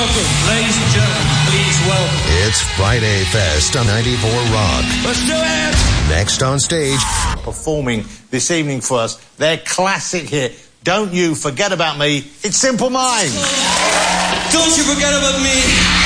welcome. Ladies and gentlemen, please welcome. It's Friday Fest on 94 Rock. Let's do it! Next on stage, performing this evening for us, their classic hit, Don't You Forget About Me, It's Simple Minds. Don't you forget about me.